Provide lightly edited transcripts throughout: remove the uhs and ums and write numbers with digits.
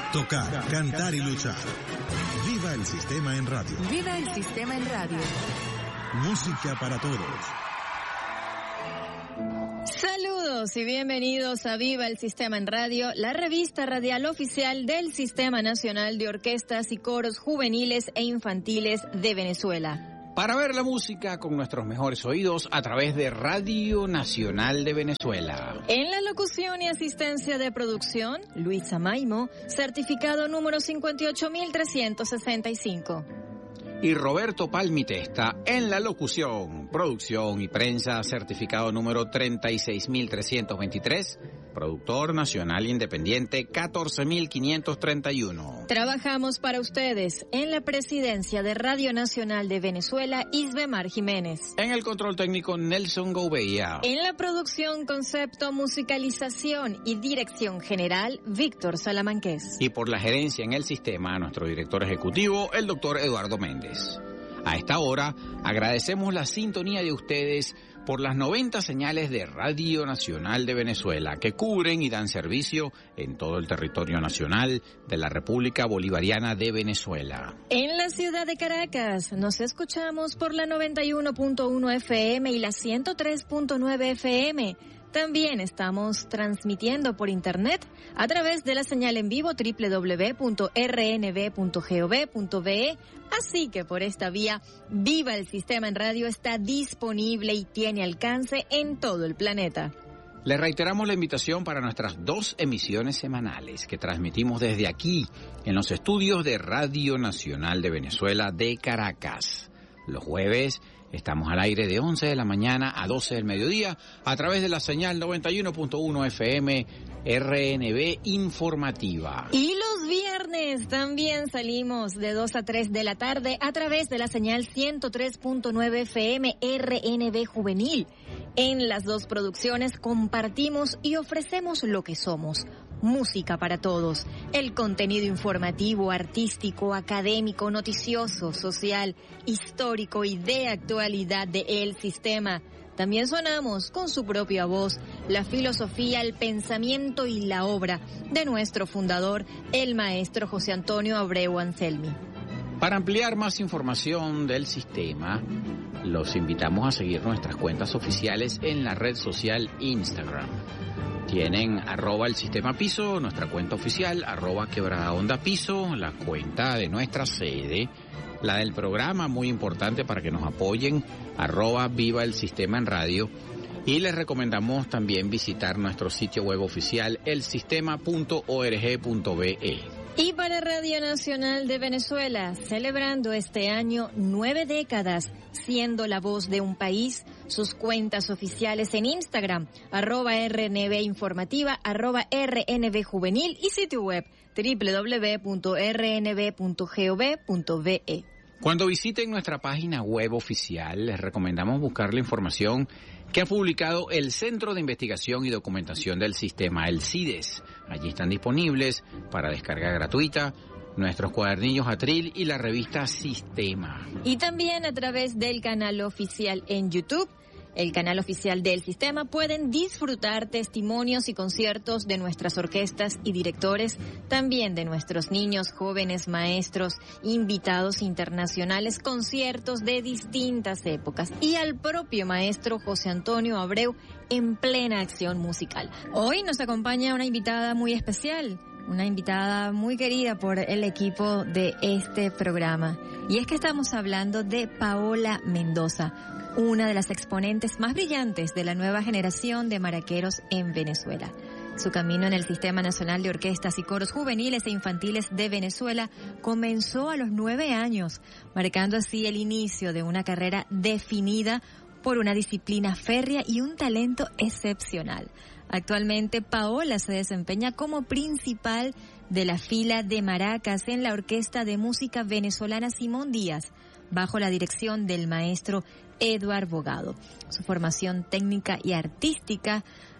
Tocar, cantar y luchar. Viva el sistema en radio. Viva el sistema en radio. Música para todos. Saludos y bienvenidos a Viva el Sistema en Radio, la revista radial oficial del Sistema Nacional de Orquestas y Coros Juveniles e Infantiles de Venezuela. Para ver la música con nuestros mejores oídos a través de Radio Nacional de Venezuela. En la locución y asistencia de producción, Luisa Maimo, certificado número 58.365. Y Roberto Palmitesta en la locución, producción y prensa, certificado número 36.323, productor nacional independiente 14.531. Trabajamos para ustedes en la presidencia de Radio Nacional de Venezuela, Isbemar Jiménez. En el control técnico, Nelson Gouveia. En la producción, concepto, musicalización y dirección general, Víctor Salamanqués. Y por la gerencia en el sistema, nuestro director ejecutivo, el doctor Eduardo Méndez. A esta hora, agradecemos la sintonía de ustedes por las 90 señales de Radio Nacional de Venezuela que cubren y dan servicio en todo el territorio nacional de la República Bolivariana de Venezuela. En la ciudad de Caracas nos escuchamos por la 91.1 FM y la 103.9 FM. También estamos transmitiendo por internet a través de la señal en vivo www.rnb.gov.be. Así que por esta vía, Viva el Sistema en Radio está disponible y tiene alcance en todo el planeta. Le reiteramos la invitación para nuestras 2 emisiones semanales que transmitimos desde aquí, en los estudios de Radio Nacional de Venezuela de Caracas. Los jueves estamos al aire de 11 de la mañana a 12 del mediodía a través de la señal 91.1 FM RNB Informativa. Y los viernes también salimos de 2 a 3 de la tarde a través de la señal 103.9 FM RNB Juvenil. En las 2 producciones compartimos y ofrecemos lo que somos. Música para todos, el contenido informativo, artístico, académico, noticioso, social, histórico y de actualidad de El Sistema. También sonamos con su propia voz la filosofía, el pensamiento y la obra de nuestro fundador, el maestro José Antonio Abreu Anselmi. Para ampliar más información del sistema, los invitamos a seguir nuestras cuentas oficiales en la red social Instagram. Tienen @el sistema piso, nuestra cuenta oficial, @quebrada onda piso, la cuenta de nuestra sede, la del programa, muy importante para que nos apoyen, @viva el sistema en radio. Y les recomendamos también visitar nuestro sitio web oficial, elsistema.org.be. Y para Radio Nacional de Venezuela, celebrando este año 9 décadas, siendo la voz de un país, sus cuentas oficiales en Instagram, @RNB Informativa, @RNB Juvenil y sitio web www.rnb.gov.be. Cuando visiten nuestra página web oficial, les recomendamos buscar la información que ha publicado el Centro de Investigación y Documentación del Sistema, el CIDES. Allí están disponibles para descarga gratuita nuestros cuadernillos atril y la revista Sistema. Y también a través del canal oficial en YouTube, el canal oficial del Sistema, pueden disfrutar testimonios y conciertos de nuestras orquestas y directores, también de nuestros niños, jóvenes, maestros, invitados internacionales, conciertos de distintas épocas y al propio maestro José Antonio Abreu en plena acción musical. Hoy nos acompaña una invitada muy especial, una invitada muy querida por el equipo de este programa. Y es que estamos hablando de Paola Mendoza, una de las exponentes más brillantes de la nueva generación de maraqueros en Venezuela. Su camino en el Sistema Nacional de Orquestas y Coros Juveniles e Infantiles de Venezuela comenzó a los 9 años, marcando así el inicio de una carrera definida por una disciplina férrea y un talento excepcional. Actualmente, Paola se desempeña como principal de la fila de maracas en la Orquesta de Música Venezolana Simón Díaz, bajo la dirección del maestro Eduard Bogado. Su formación técnica y artística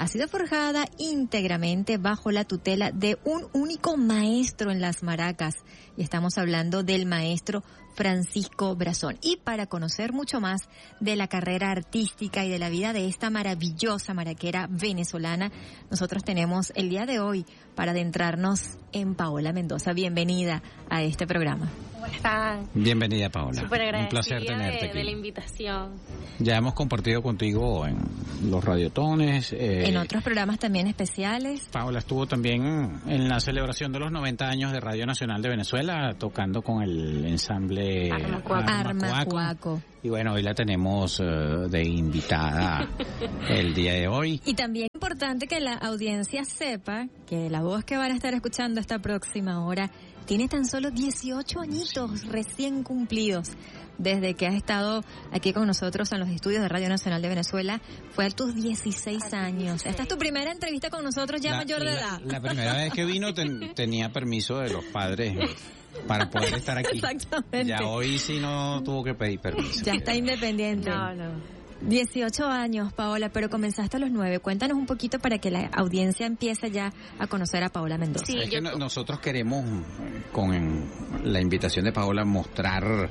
ha sido forjada íntegramente bajo la tutela de un único maestro en las maracas. Y estamos hablando del maestro Francisco Brazón. Y para conocer mucho más de la carrera artística y de la vida de esta maravillosa maraquera venezolana, nosotros tenemos el día de hoy para adentrarnos en Paola Mendoza. Bienvenida a este programa. ¿Cómo están? Bienvenida, Paola. Súper agradecida. Un placer tenerte aquí. De la invitación. Ya hemos compartido contigo en los radiotones. En otros programas también especiales. Paola estuvo también en la celebración de los 90 años de Radio Nacional de Venezuela, tocando con el ensamble Armacuaco. Y bueno, hoy la tenemos de invitada el día de hoy. Y también es importante que la audiencia sepa que la voz que van a estar escuchando esta próxima hora tiene tan solo 18 añitos recién cumplidos. Desde que has estado aquí con nosotros en los estudios de Radio Nacional de Venezuela, fue a tus 16 años. Esta es tu primera entrevista con nosotros ya mayor de edad. La primera vez que vino tenía permiso de los padres para poder estar aquí. Exactamente. Ya hoy sí no tuvo que pedir permiso. Ya está independiente. No. 18 años, Paola, pero comenzaste a los 9. Cuéntanos un poquito para que la audiencia empiece ya a conocer a Paola Mendoza. Sí, es que nosotros queremos, con la invitación de Paola, mostrar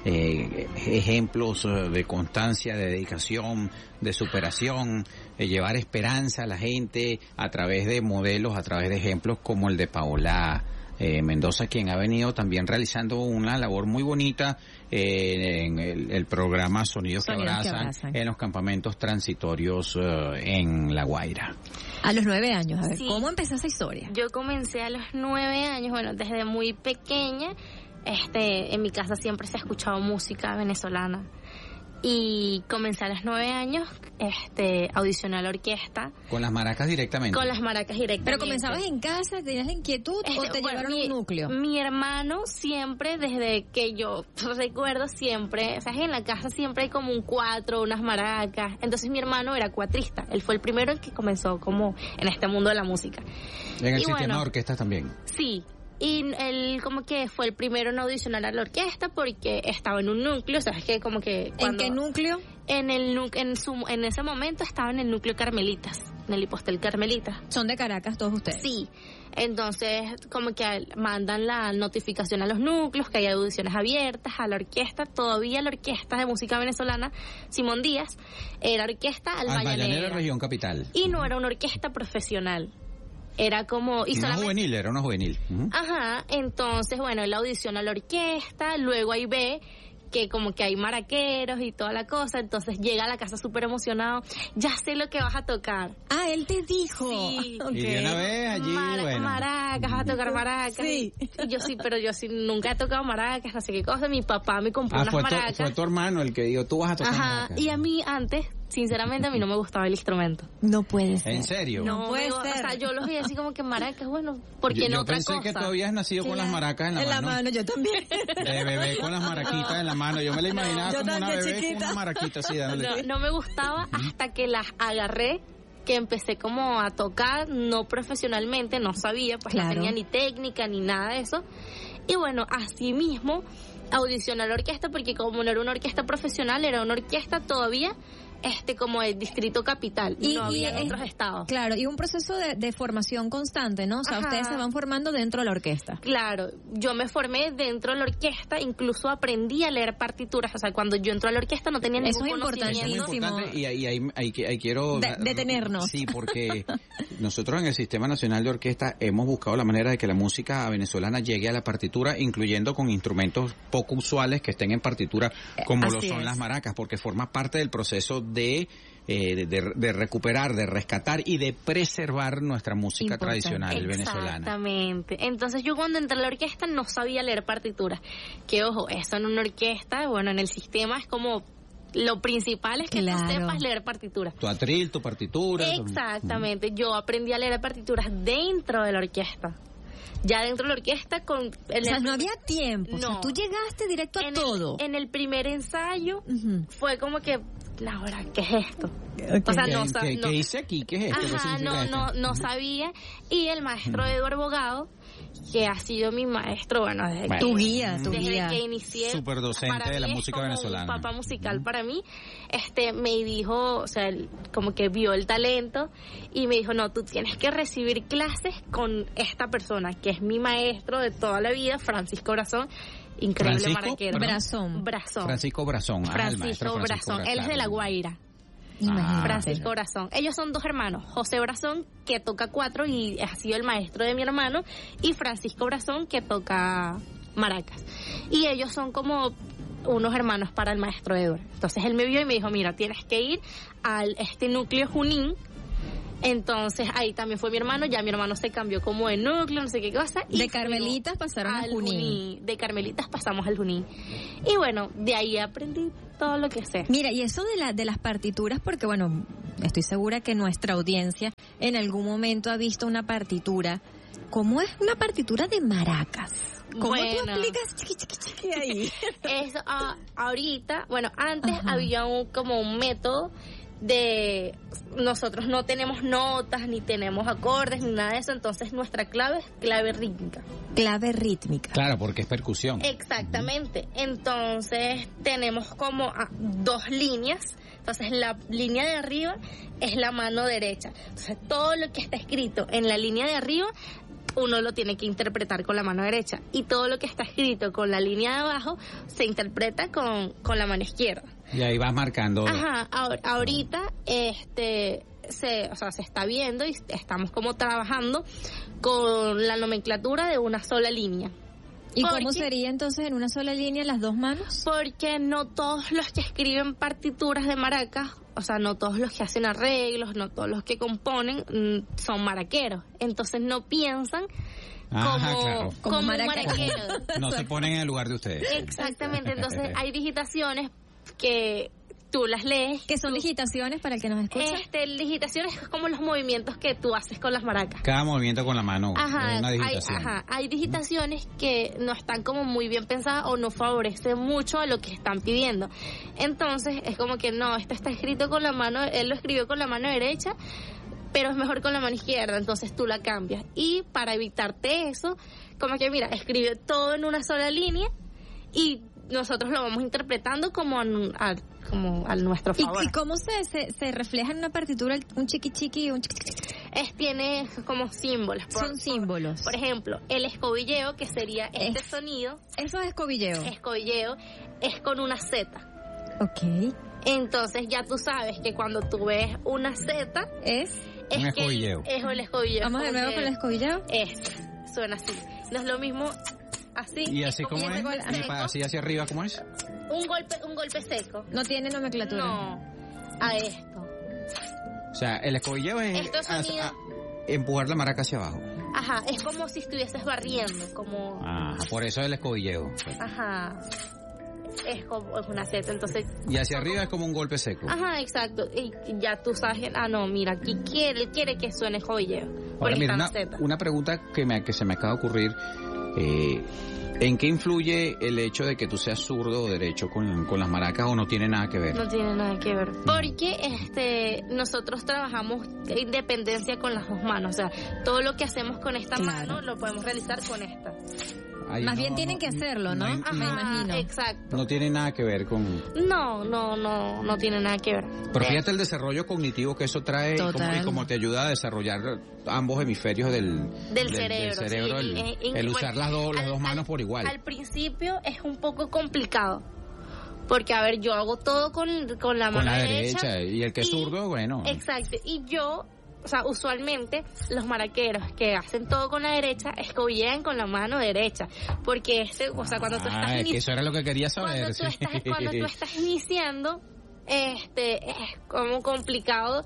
ejemplos de constancia, de dedicación, de superación, llevar esperanza a la gente a través de modelos, a través de ejemplos como el de Paola Mendoza, quien ha venido también realizando una labor muy bonita en el programa Sonidos que Abrazan en los campamentos transitorios en La Guaira. A los 9 años, a ver, Sí. ¿cómo empezó esa historia? Yo comencé a los 9 años, bueno, desde muy pequeña. En mi casa siempre se ha escuchado música venezolana. Y comencé a los 9 años, audicioné a la orquesta. ¿Con las maracas directamente? Con las maracas directamente. ¿Pero comenzabas en casa, tenías la inquietud o te llevaron a un núcleo? Mi hermano siempre, desde que yo recuerdo siempre, o sea, en la casa siempre hay como un cuatro, unas maracas. Entonces mi hermano era cuatrista. Él fue el primero el que comenzó como en este mundo de la música. ¿En el sistema de orquestas también? Sí. Y él como que fue el primero en audicionar a la orquesta porque estaba en un núcleo, ¿sabes qué? Como que cuando, ¿En qué núcleo? En ese momento estaba en el núcleo Carmelitas, en el Hipostel Carmelitas. Son de Caracas todos ustedes. Sí. Entonces, como que mandan la notificación a los núcleos que hay audiciones abiertas a la orquesta. Todavía la orquesta de música venezolana Simón Díaz era orquesta Albayanera, región capital. Y no era una orquesta profesional. Era como... Era una juvenil. Uh-huh. Ajá, entonces, bueno, él audiciona a la orquesta, luego ahí ve que como que hay maraqueros y toda la cosa, entonces llega a la casa súper emocionado, ya sé lo que vas a tocar. Ah, él te dijo. Sí. Okay. Y de una vez allí, maracas, vas a tocar maracas. Sí. Y yo sí, pero yo sí nunca he tocado maracas, no sé qué cosa, mi papá me compró unas maracas. Fue tu hermano el que dijo, tú vas a tocar maracas. Y a mí antes, sinceramente, a mí no me gustaba el instrumento. No puede ser. ¿En serio? No puede ser. O sea, yo los veía así como que maracas, bueno, porque no otra cosa. Yo pensé que tú habías nacido con las maracas en la mano. En la mano, yo también. De bebé con las maraquitas en la mano. Yo me la imaginaba como una bebé chiquita con una maraquita así dándole. No me gustaba hasta que las agarré, que empecé como a tocar, no profesionalmente, no sabía, pues no tenía ni técnica ni nada de eso. Y bueno, así mismo audicioné a la orquesta, porque como no era una orquesta profesional, era una orquesta todavía como el Distrito Capital, y no había en otros estados. Claro, y un proceso de formación constante, ¿no? O sea, ustedes se van formando dentro de la orquesta. Claro, yo me formé dentro de la orquesta, incluso aprendí a leer partituras, o sea, cuando yo entro a la orquesta no tenía ningún conocimiento. Eso es importante, y ahí quiero detenernos. Sí, porque nosotros en el Sistema Nacional de Orquesta hemos buscado la manera de que la música venezolana llegue a la partitura, incluyendo con instrumentos poco usuales que estén en partitura, como lo son las maracas, porque forma parte del proceso de recuperar, de rescatar y de preservar nuestra música tradicional venezolana. Exactamente. Entonces yo cuando entré a la orquesta no sabía leer partituras. Que ojo, eso en una orquesta, bueno, en el sistema es como lo principal es que tú sepas leer partituras. Tu atril, tu partitura. Exactamente. Yo aprendí a leer partituras dentro de la orquesta. Ya dentro de la orquesta o sea, no había tiempo. No. O sea, tú llegaste directo a todo. En el primer ensayo fue como que, Laura, ¿qué es esto? Okay. O sea, ¿Qué hice aquí? ¿Qué es esto? Ajá, no sabía. Y el maestro Eduardo Bogado, que ha sido mi maestro, bueno, desde tu guía. Que inicié. Súper docente de la música venezolana. Un papá musical para mí, me dijo, o sea, como que vio el talento y me dijo, no, tú tienes que recibir clases con esta persona, que es mi maestro de toda la vida, Francisco Brazón. Increíble maraquero. Brazón. Francisco Brazón. Francisco Brazón. Él es de La Guaira. Francisco Brazón. Ellos son dos hermanos. José Brazón, que toca 4 y ha sido el maestro de mi hermano, y Francisco Brazón, que toca maracas. Y ellos son como unos hermanos para el maestro Edward. Entonces él me vio y me dijo, mira, tienes que ir al núcleo Junín. Entonces ahí también fue mi hermano, ya mi hermano se cambió como de núcleo, no sé qué cosa. Y de Carmelitas pasaron al Junín. De Carmelitas pasamos al Junín. Y bueno, de ahí aprendí todo lo que sé. Mira, y eso de las partituras, porque bueno, estoy segura que nuestra audiencia en algún momento ha visto una partitura. ¿Cómo es una partitura de maracas? ¿Cómo tú explicas chiqui ahí? Eso, ahorita, bueno, antes había como un método de nosotros no tenemos notas ni tenemos acordes ni nada de eso, entonces nuestra clave es clave rítmica. Clave rítmica. Claro, porque es percusión. Exactamente. Entonces tenemos como 2 líneas. Entonces la línea de arriba es la mano derecha. Entonces todo lo que está escrito en la línea de arriba uno lo tiene que interpretar con la mano derecha, y todo lo que está escrito con la línea de abajo se interpreta con la mano izquierda. Y ahí vas marcando. Ahorita se está viendo y estamos como trabajando con la nomenclatura de una sola línea. ¿Y cómo sería entonces en una sola línea las 2 manos? Porque no todos los que escriben partituras de maracas, o sea, no todos los que hacen arreglos, no todos los que componen son maraqueros. Entonces no piensan como maraquero. No se ponen en el lugar de ustedes. Exactamente. Entonces hay digitaciones que tú las lees. ¿Qué son digitaciones para el que nos escucha? Digitaciones es como los movimientos que tú haces con las maracas. Cada movimiento con la mano es una digitación. Hay digitaciones que no están como muy bien pensadas o no favorecen mucho a lo que están pidiendo. Entonces es como que no, esto está escrito con la mano, él lo escribió con la mano derecha, pero es mejor con la mano izquierda, entonces tú la cambias. Y para evitarte eso, como que mira, escribe todo en una sola línea y nosotros lo vamos interpretando como a nuestro favor. ¿Y cómo se refleja en una partitura un chiqui y un chiqui? Tiene como símbolos. Son símbolos. Por ejemplo, el escobilleo, que sería sonido. Eso es escobilleo. Escobilleo es con una Z. Ok. Entonces ya tú sabes que cuando tú ves una Z es un escobilleo. Es el escobilleo. Vamos de nuevo con el escobilleo. Suena así. No es lo mismo así. ¿Y así como es? ¿Y así hacia arriba cómo es? Un golpe seco. No tiene nomenclatura. No, a esto. O sea, el escobilleo es empujar la maraca hacia abajo. Ajá, es como si estuvieses barriendo, como... por eso es el escobilleo. Ajá. Es una Z, entonces... Y hacia arriba es como un golpe seco. Ajá, exacto. Y ya tú sabes, no, mira, aquí quiere que suene escobilleo. Ahora mira, una pregunta que se me acaba de ocurrir. ¿En qué influye el hecho de que tú seas zurdo o derecho con las maracas, o no tiene nada que ver? No tiene nada que ver. Porque nosotros trabajamos en dependencia con las 2 manos. O sea, todo lo que hacemos con esta mano lo podemos realizar con esta. Más bien tienen que hacerlo, ¿no? Me imagino. Exacto. No tiene nada que ver con... No tiene nada que ver. Pero fíjate el desarrollo cognitivo que eso trae y cómo te ayuda a desarrollar ambos hemisferios del cerebro. Sí. El usar las dos manos por igual. Al principio es un poco complicado. Porque, a ver, yo hago todo con la mano derecha. Y el que es zurdo, bueno. Exacto. Y yo... O sea, usualmente los maraqueros que hacen todo con la derecha escobillean con la mano derecha, porque cuando tú estás iniciando, eso era lo que quería saber. Cuando tú estás iniciando, es como complicado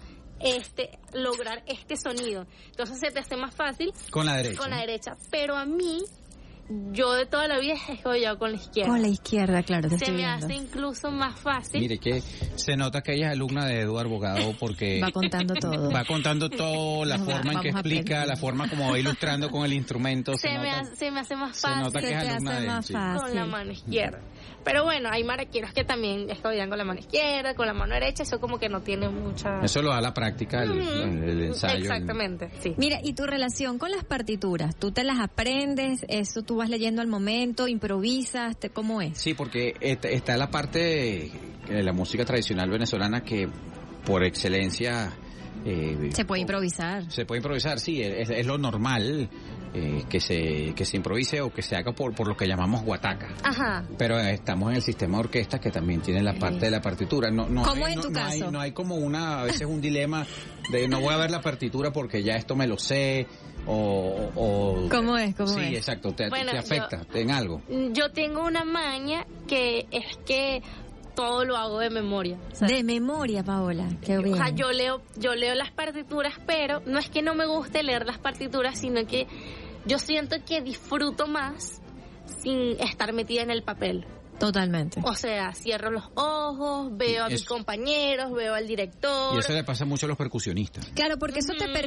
lograr este sonido. Entonces se te hace más fácil con la derecha. Pero a mí, yo de toda la vida he escollado con la izquierda. Con la izquierda, claro. Se me hace incluso más fácil. Mire que se nota que ella es alumna de Eduardo Bogado porque va contando todo. Va contando todo, la forma en que explica, la forma como va ilustrando con el instrumento. Se me hace más fácil. Se nota que es alumna de él, sí. Con la mano izquierda. Pero bueno, hay maraqueros que también escogian con la mano izquierda, con la mano derecha, eso como que no tiene mucha... Eso lo da la práctica, el ensayo. Exactamente, sí. Mira, ¿y tu relación con las partituras? ¿Tú te las aprendes? ¿Eso tú vas leyendo al momento? ¿Improvisas? ¿Cómo es? Sí, porque está la parte de la música tradicional venezolana que por excelencia... se puede improvisar. Se puede improvisar, sí, es lo normal. Que se improvise o que se haga por lo que llamamos guataca. Ajá. Pero estamos en el sistema de orquesta que también tiene la parte de la partitura. ¿Cómo en tu caso? No hay como a veces un dilema de no voy a ver la partitura porque ya esto me lo sé o ¿Cómo es? Sí, exacto, te afecta en algo. Yo tengo una maña que es que todo lo hago de memoria. De memoria, Paola. Qué bien. O sea, yo leo las partituras, pero no es que no me guste leer las partituras, sino que yo siento que disfruto más sin estar metida en el papel. Totalmente. O sea, cierro los ojos, veo a mis compañeros, veo al director. Y eso le pasa mucho a los percusionistas. Claro, porque eso te permite